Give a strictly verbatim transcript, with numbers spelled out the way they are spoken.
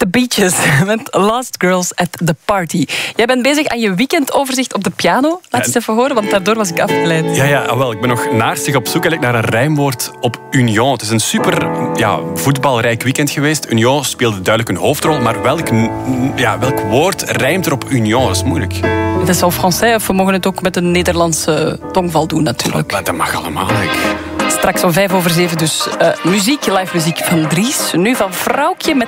the Beaches met Lost Girls at the Party. Jij bent bezig aan je weekendoverzicht op de piano. Laat ja, eens even horen, want daardoor was ik afgeleid. Ja, ja wel, ik ben nog naastig op zoek eigenlijk naar een rijmwoord op Union. Het is een super ja, voetbalrijk weekend geweest. Union speelde duidelijk een hoofdrol, maar welk, ja, welk woord rijmt er op Union? Dat is moeilijk. Het is al Français, of we mogen het ook met een Nederlandse tongval doen natuurlijk. Dat, dat mag allemaal, eigenlijk. Straks om vijf over zeven dus uh, muziek, live muziek van Dries. Nu van Vrouwtje met